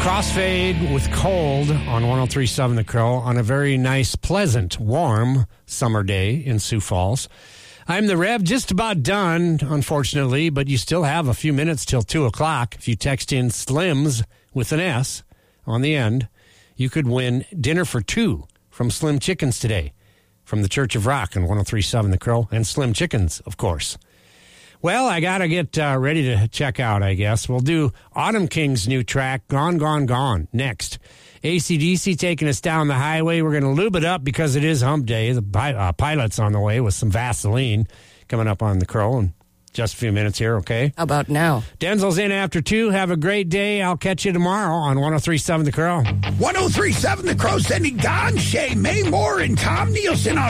Crossfade with Cold on 103.7 The Crow on a very nice, pleasant, warm summer day in Sioux Falls. I'm the Rev, just about done, unfortunately, but you still have a few minutes till 2 o'clock. If you text in Slims with an S on the end, you could win dinner for two from Slim Chickens today from the Church of Rock on 103.7 The Crow, and Slim Chickens, of course. Well, I got to get ready to check out, I guess. We'll do Autumn King's new track, Gone, Gone, Gone, next. AC/DC taking us down the highway. We're going to lube it up because it is hump day. The pilot's on the way with some Vaseline coming up on The Crow in just a few minutes here, okay? How about now? Denzel's in after 2. Have a great day. I'll catch you tomorrow on 103.7 The Crow. 103.7 The Crow sending Don, Shay, May Moore, and Tom Nielsen on